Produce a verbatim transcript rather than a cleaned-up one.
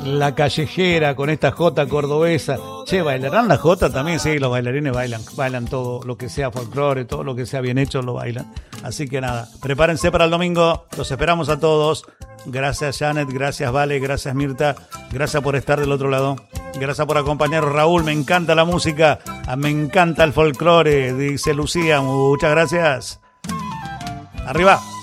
la callejera con esta jota cordobesa. Che, ¿bailarán la jota también? Sí, los bailarines bailan, bailan todo lo que sea folclore, todo lo que sea bien hecho lo bailan. Así que nada, prepárense para el domingo, los esperamos a todos. Gracias Janet, gracias Vale, gracias Mirta, gracias por estar del otro lado. Gracias por acompañarnos, Raúl, me encanta la música, me encanta el folclore, dice Lucía, muchas gracias. Arriba.